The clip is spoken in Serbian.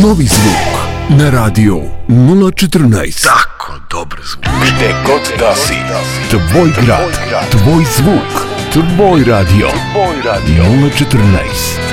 Novi zvuk na radio 014. Tako dobar zvuk. Gde god da si, tvoj grad, tvoj zvuk, tvoj radio 014.